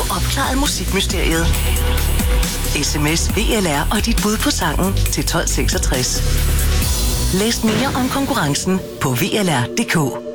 opklaret musikmysteriet. SMS VLR og dit bud på sangen til 1266. Læs mere om konkurrencen på VLR.dk.